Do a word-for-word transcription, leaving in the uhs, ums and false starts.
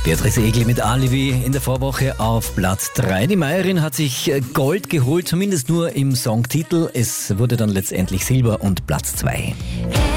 Beatrice Egli mit Alibi in der Vorwoche auf Platz drei. Die Meierin hat sich Gold geholt, zumindest nur im Songtitel. Es wurde dann letztendlich Silber und Platz zwei.